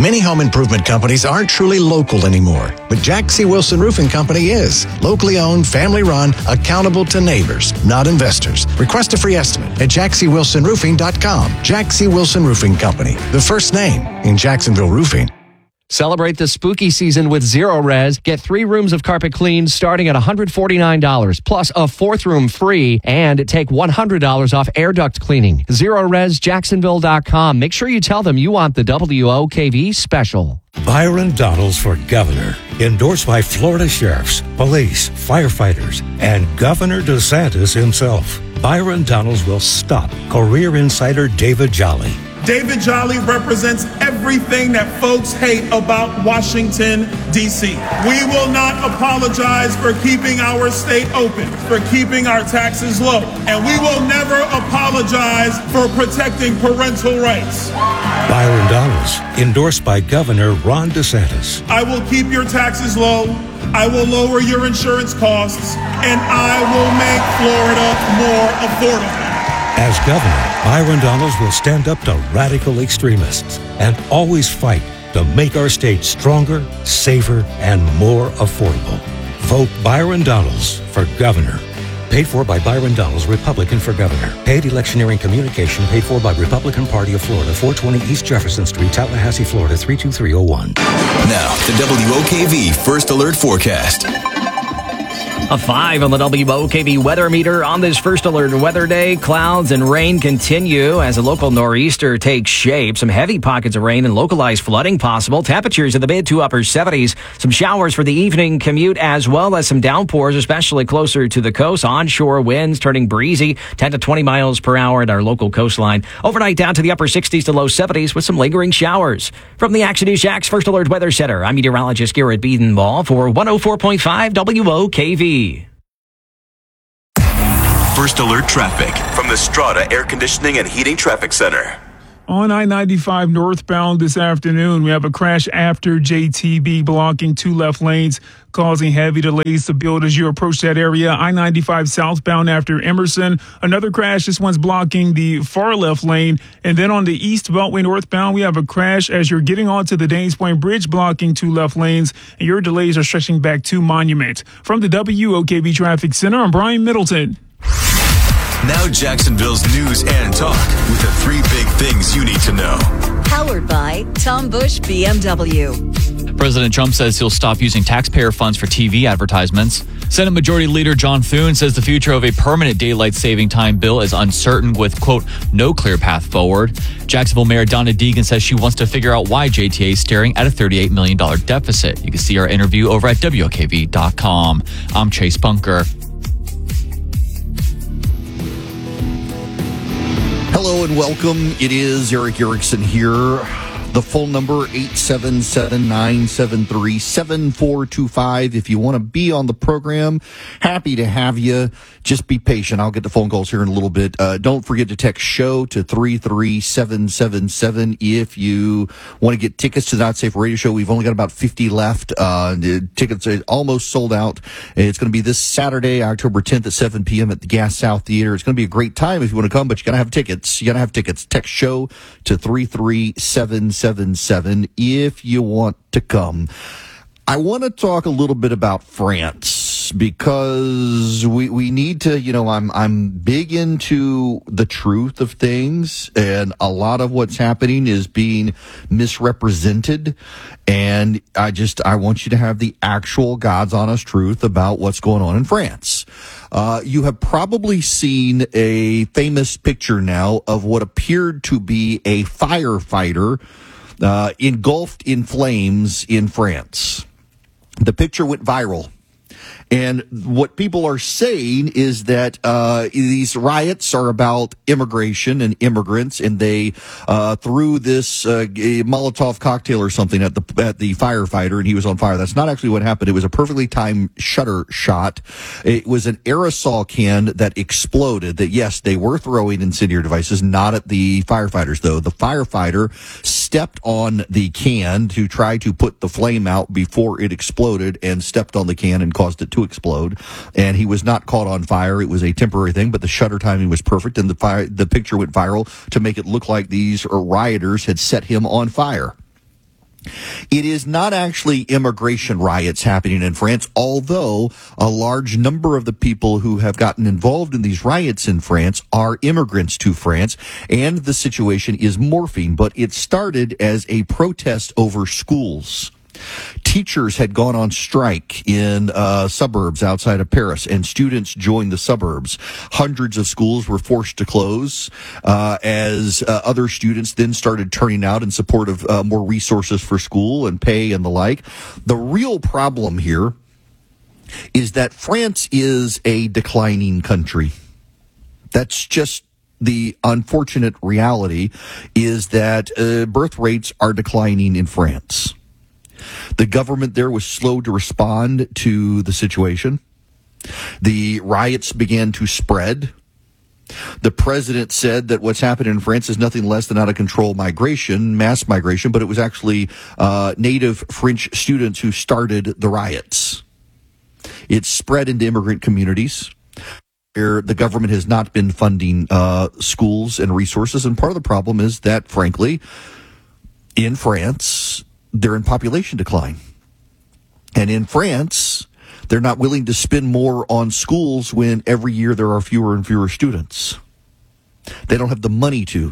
Many home improvement companies aren't truly local anymore, but Jack C. Wilson Roofing Company is. Locally owned, family run, accountable to neighbors, not investors. Request a free estimate at jackcwilsonroofing.com. Jack C. Wilson Roofing Company, the first name in Jacksonville roofing. Celebrate the spooky season with Zero Res. Get 3 rooms of carpet cleaned starting at $149, plus a 4th room free, and take $100 off air duct cleaning. ZeroResJacksonville.com. Make sure you tell them you want the WOKV special. Byron Donalds for governor. Endorsed by Florida sheriffs, police, firefighters, and Governor DeSantis himself. Byron Donalds will stop career insider David Jolly. David Jolly represents everything that folks hate about Washington, D.C. We will not apologize for keeping our state open, for keeping our taxes low, and we will never apologize for protecting parental rights. Byron Donalds, endorsed by Governor Ron DeSantis. I will keep your taxes low, I will lower your insurance costs, and I will make Florida more affordable. As governor, Byron Donalds will stand up to radical extremists and always fight to make our state stronger, safer, and more affordable. Vote Byron Donalds for governor. Paid for by Byron Donalds, Republican for governor. Paid electioneering communication paid for by Republican Party of Florida, 420 East Jefferson Street, Tallahassee, Florida, 32301. Now, the WOKV First Alert Forecast. A 5 on the WOKV weather meter on this First Alert weather day. Clouds and rain continue as a local nor'easter takes shape. Some heavy pockets of rain and localized flooding possible. Temperatures in the mid to upper 70s. Some showers for the evening commute as well as some downpours, especially closer to the coast. Onshore winds turning breezy, 10 to 20 miles per hour at our local coastline. Overnight down to the upper 60s to low 70s with some lingering showers. From the Action News Jax First Alert Weather Center, I'm meteorologist Garrett Biedenball for 104.5 WOKV. First Alert Traffic from the Strata Air Conditioning and Heating Traffic Center. On I-95 northbound this afternoon, we have a crash after JTB blocking 2 left lanes, causing heavy delays to build as you approach that area. I-95 southbound after Emerson. Another crash. This one's blocking the far left lane. And then on the East Beltway northbound, we have a crash as you're getting onto the Danes Point Bridge, blocking 2 left lanes. And your delays are stretching back to Monument. From the WOKV Traffic Center, I'm Brian Middleton. Now Jacksonville's news and talk with the 3 big things you need to know. Powered by Tom Bush BMW. President Trump says he'll stop using taxpayer funds for TV advertisements. Senate Majority Leader John Thune says the future of a permanent daylight saving time bill is uncertain with, quote, no clear path forward. Jacksonville Mayor Donna Deegan says she wants to figure out why JTA is staring at a $38 million deficit. You can see our interview over at WOKV.com. I'm Chase Bunker. Hello and welcome. It is Eric Erickson here. The phone number, 877-973-7425. If you want to be on the program, happy to have you. Just be patient. I'll get the phone calls here in a little bit. Don't forget to text SHOW to 33777 if you want to get tickets to the Not Safe Radio Show. We've only got about 50 left. The tickets are almost sold out. It's going to be this Saturday, October 10th at 7 p.m. at the Gas South Theater. It's going to be a great time if you want to come, but you got to have tickets. You got to have tickets. Text SHOW to 33777 if you want to come. I want to talk a little bit about France because we need to, I'm big into the truth of things, and a lot of what's happening is being misrepresented. And I want you to have the actual God's honest truth about what's going on in France. You have probably seen a famous picture now of what appeared to be a firefighter engulfed in flames in France. The picture went viral. And what people are saying is that these riots are about immigration and immigrants, and they threw this Molotov cocktail or something at the firefighter, and he was on fire. That's not actually what happened. It was a perfectly timed shutter shot. It was an aerosol can that exploded. That, yes, they were throwing incendiary devices, not at the firefighters, though. The firefighter stepped on the can to try to put the flame out before it exploded, and stepped on the can and caused it to explode. And he was not caught on fire. It was a temporary thing, but the shutter timing was perfect, and the picture went viral to make it look like these rioters had set him on fire. It is not actually immigration riots happening in France, although a large number of the people who have gotten involved in these riots in France are immigrants to France, and the situation is morphing. But it started as a protest over schools. Teachers had gone on strike in suburbs outside of Paris, and students joined the suburbs. Hundreds of schools were forced to close as other students then started turning out in support of more resources for school and pay and the like. The real problem here is that France is a declining country. That's just the unfortunate reality, is that birth rates are declining in France. The government there was slow to respond to the situation. The riots began to spread. The president said that what's happened in France is nothing less than out of control migration, mass migration, but it was actually native French students who started the riots. It spread into immigrant communities where the government has not been funding schools and resources. And part of the problem is that, frankly, in France, they're in population decline. And in France, they're not willing to spend more on schools when every year there are fewer and fewer students. They don't have the money to.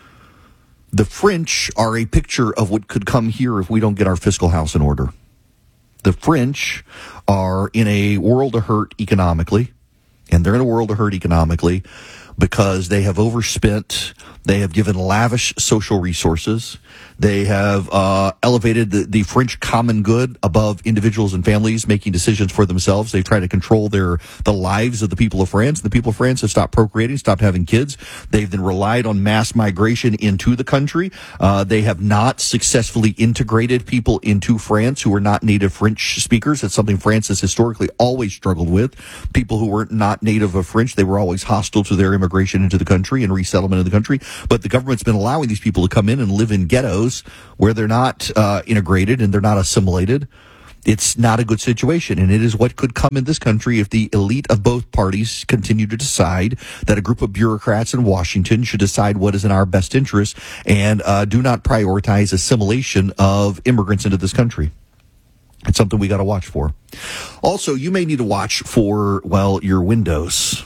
The French are a picture of what could come here if we don't get our fiscal house in order. The French are in a world of hurt economically, and they're in a world of hurt economically because they have overspent. They have given lavish social resources. They have elevated the French common good above individuals and families making decisions for themselves. They've tried to control the lives of the people of France. The people of France have stopped procreating, stopped having kids. They've then relied on mass migration into the country. They have not successfully integrated people into France who are not native French speakers. It's something France has historically always struggled with. People who were not native of French, they were always hostile to their immigration into the country and resettlement in the country. But the government's been allowing these people to come in and live in ghettos where they're not integrated and they're not assimilated. It's not a good situation, and it is what could come in this country if the elite of both parties continue to decide that a group of bureaucrats in Washington should decide what is in our best interest and do not prioritize assimilation of immigrants into this country. It's something we got to watch for. Also, you may need to watch for, your windows.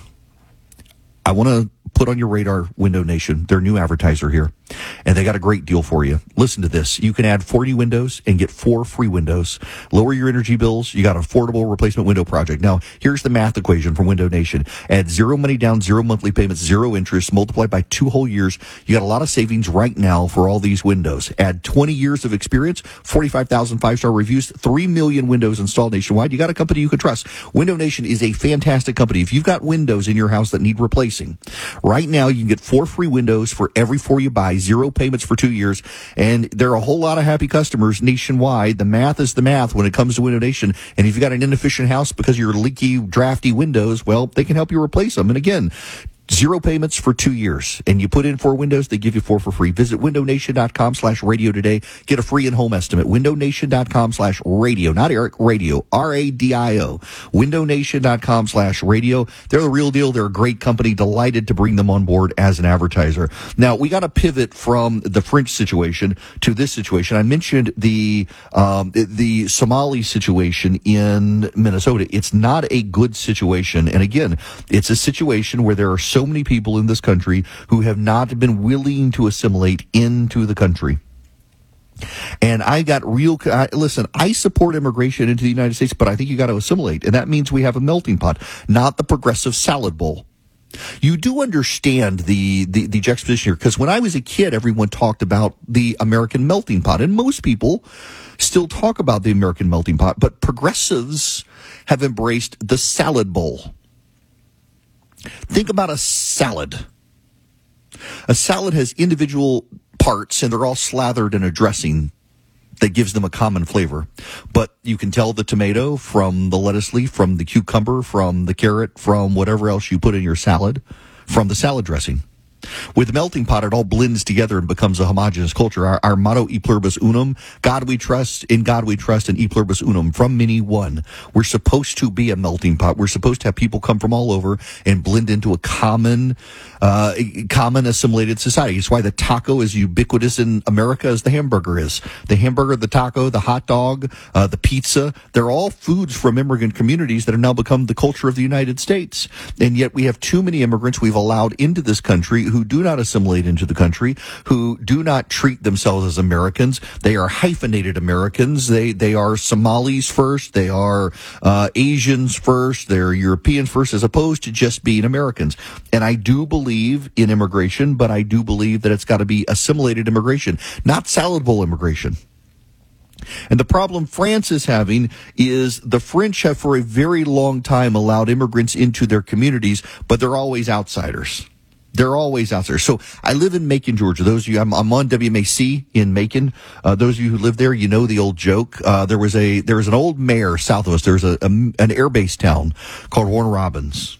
I want to put on your radar Window Nation, their new advertiser here, and they got a great deal for you. Listen to this. You can add 40 windows and get 4 free windows. Lower your energy bills. You got an affordable replacement window project. Now, here's the math equation from Window Nation. Add 0 money down, 0 monthly payments, 0 interest, multiplied by 2 whole years. You got a lot of savings right now for all these windows. Add 20 years of experience, 45,000 5-star reviews, 3 million windows installed nationwide. You got a company you can trust. Window Nation is a fantastic company. If you've got windows in your house that need replacing, right now you can get 4 free windows for every 4 you buy, 0 payments for 2 years, and there are a whole lot of happy customers nationwide. The math is the math when it comes to Window Nation, and if you've got an inefficient house because of your leaky, drafty windows, well, they can help you replace them. And again, 0 payments for 2 years, and you put in 4 windows, they give you 4 for free. Visit windownation.com/radio today. Get a free in-home estimate. windownation.com/radio, not Eric, radio, RADIO. windownation.com/radio. They're the real deal. They're a great company. Delighted to bring them on board as an advertiser. Now, we got to pivot from the French situation to this situation. I mentioned the Somali situation in Minnesota. It's not a good situation. And again, it's a situation where there are so many people in this country who have not been willing to assimilate into the country. And I support immigration into the United States, but I think you got to assimilate. And that means we have a melting pot, not the progressive salad bowl. You do understand the juxtaposition here, because when I was a kid, everyone talked about the American melting pot, and most people still talk about the American melting pot, but progressives have embraced the salad bowl. Think about a salad. A salad has individual parts, and they're all slathered in a dressing that gives them a common flavor. But you can tell the tomato from the lettuce leaf, from the cucumber, from the carrot, from whatever else you put in your salad, from the salad dressing. With the melting pot, it all blends together and becomes a homogeneous culture. Our motto, E pluribus unum, God we trust, in God we trust, and E pluribus unum, from many one. We're supposed to be a melting pot. We're supposed to have people come from all over and blend into a common assimilated society. It's why the taco is ubiquitous in America as the hamburger is. The hamburger, the taco, the hot dog, the pizza, they're all foods from immigrant communities that have now become the culture of the United States. And yet we have too many immigrants we've allowed into this country who do not assimilate into the country, who do not treat themselves as Americans. They are hyphenated Americans. They are Somalis first. They are Asians first. They're Europeans first, as opposed to just being Americans. And I do believe in immigration, but I do believe that it's got to be assimilated immigration, not salad bowl immigration. And the problem France is having is the French have for a very long time allowed immigrants into their communities, but they're always outsiders. They're always out there. So I live in Macon, Georgia. Those of you, I'm on WMAC in Macon. Those of you who live there, you know the old joke. There was an old mayor south of us. There's an air base town called Warner Robins.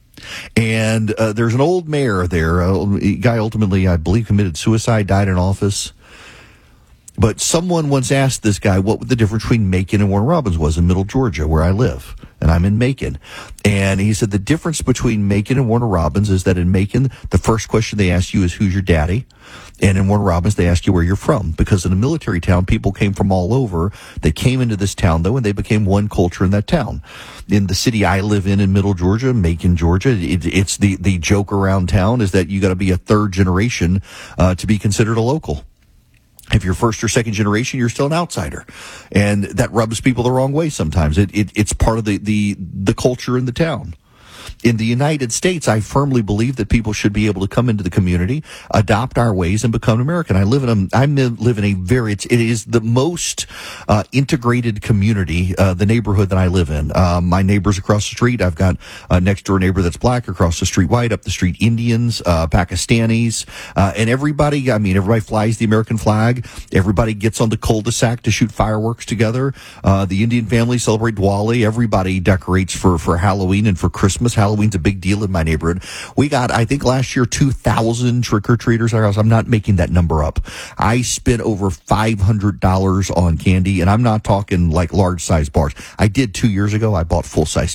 And there's an old mayor there. A guy ultimately, I believe, committed suicide, died in office. But someone once asked this guy what the difference between Macon and Warner Robins was in Middle Georgia, where I live. And I'm in Macon. And he said the difference between Macon and Warner Robins is that in Macon, the first question they ask you is, who's your daddy? And in Warner Robins, they ask you where you're from. Because in a military town, people came from all over. They came into this town, though, and they became one culture in that town. In the city I live in Middle Georgia, Macon, Georgia, it's the joke around town is that you got to be a third generation to be considered a local. If you're first or second generation, you're still an outsider. And that rubs people the wrong way sometimes. It's part of the culture in the town. In the United States, I firmly believe that people should be able to come into the community, adopt our ways, and become American. I live in it is the most integrated community, the neighborhood that I live in. My neighbors across the street, I've got a next door neighbor that's black, across the street white, up the street Indians, Pakistanis, and everybody flies the American flag. Everybody gets on the cul-de-sac to shoot fireworks together. The Indian families celebrate Diwali. Everybody decorates for Halloween and for Christmas. Halloween's a big deal in my neighborhood. We got, I think last year, 2,000 trick-or-treaters at our house. I'm not making that number up. I spent over $500 on candy, and I'm not talking like large-size bars. I did 2 years ago. I bought full-size